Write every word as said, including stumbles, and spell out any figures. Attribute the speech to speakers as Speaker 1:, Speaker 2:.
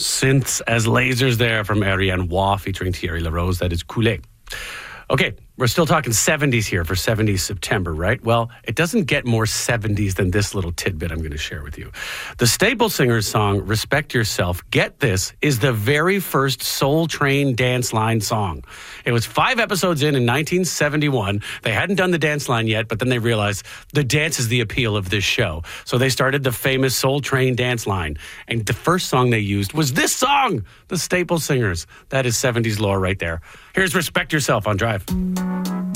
Speaker 1: Synths as lasers there from Ariane Waugh featuring Thierry Larose. That is Couler. Okay, we're still talking seventies here for seventies September, right? Well, it doesn't get more seventies than this little tidbit I'm going to share with you. The Staple Singers song, Respect Yourself, get this, is the very first Soul Train dance line song. It was five episodes in in nineteen seventy-one. They hadn't done the dance line yet, but then they realized the dance is the appeal of this show. So they started the famous Soul Train dance line. And the first song they used was this song, the Staple Singers. That is seventies lore right there. Here's Respect Yourself on Drive.